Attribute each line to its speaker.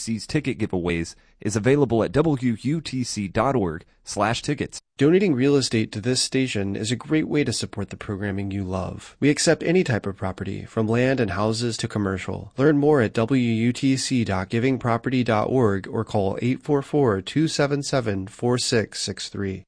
Speaker 1: WUTC's ticket giveaways is available at WUTC.org/tickets.
Speaker 2: Donating real estate to this station is a great way to support the programming you love. We accept any type of property, from land and houses to commercial. Learn more at WUTC.givingproperty.org or call 844-277-4663.